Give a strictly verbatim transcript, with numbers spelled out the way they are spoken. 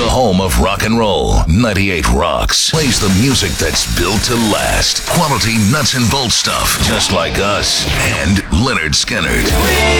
home of rock and roll. ninety-eight Rocks plays the music that's built to last. Quality nuts and bolts stuff, just like us. And Leonard Skinnard.